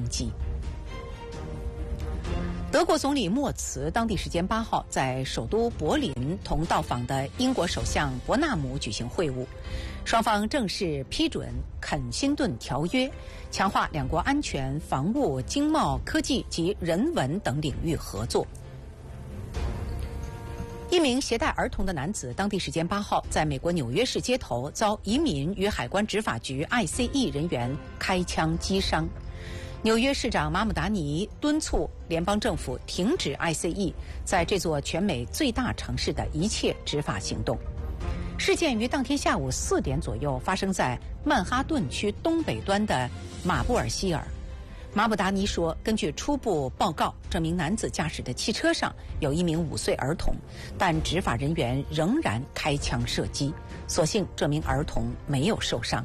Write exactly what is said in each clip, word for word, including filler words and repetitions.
机。德国总理默茨当地时间八号在首都柏林同到访的英国首相伯纳姆举行会晤，双方正式批准肯辛顿条约，强化两国安全、防务、经贸、科技及人文等领域合作。一名携带儿童的男子当地时间八号在美国纽约市街头遭移民与海关执法局 I C E 人员开枪击伤。纽约市长马姆达尼敦促联邦政府停止 I C E 在这座全美最大城市的一切执法行动。事件于当天下午四点左右发生在曼哈顿区东北端的马布尔希尔。马姆达尼说，根据初步报告，这名男子驾驶的汽车上有一名五岁儿童，但执法人员仍然开枪射击，所幸这名儿童没有受伤。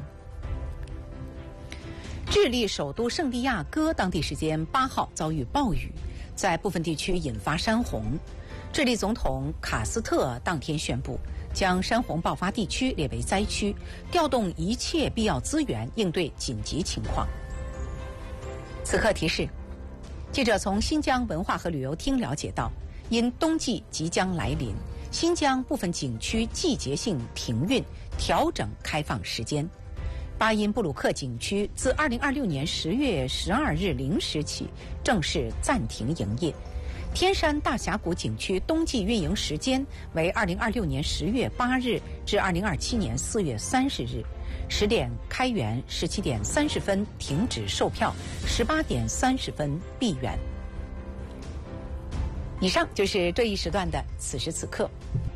智利首都圣地亚哥当地时间八号遭遇暴雨，在部分地区引发山洪。智利总统卡斯特当天宣布，将山洪爆发地区列为灾区，调动一切必要资源应对紧急情况。此刻提示，记者从新疆文化和旅游厅了解到，因冬季即将来临，新疆部分景区季节性停运，调整开放时间。巴音布鲁克景区自二零二六年十月十二日零时起正式暂停营业。天山大峡谷景区冬季运营时间为二零二六年十月八日至二零二七年四月三十日，十点开园，十七点三十分停止售票，十八点三十分闭园。以上就是这一时段的此时此刻。